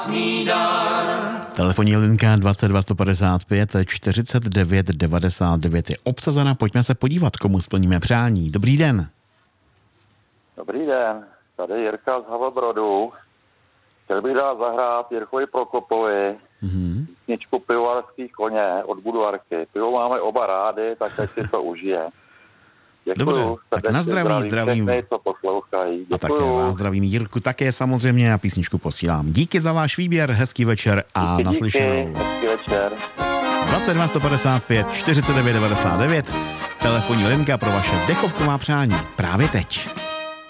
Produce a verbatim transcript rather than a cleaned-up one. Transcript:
Telefonní linka dvacet dva sto padesát pět čtyřicet devět devadesát devět je obsazena. Pojďme se podívat, komu splníme přání. Dobrý den. Dobrý den, tady Jirka z Havlbrodu. Chtěl bych dát zahrát Jirkovi Prokopovi mm-hmm. písničku Pivovarský koně od Budvarky. Pivo máme oba rádi, tak ať si to užije. Děkuju. Dobře, tak na zdraví, zdravím. Všechny, co poslouchají. A také vás zdravím, Jirku, také samozřejmě a písničku posílám. Díky za váš výběr, hezký večer a díky, naslyšenou. Díky, hezký večer. dvacet dva sto padesát pět čtyřicet devět devadesát devět, telefonní linka pro vaše dechovková přání právě teď.